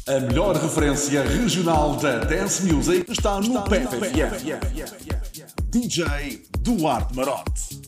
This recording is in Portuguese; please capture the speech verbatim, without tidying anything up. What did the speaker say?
A melhor referência regional da Dance Music está no P F F M. D J Duarte Marote.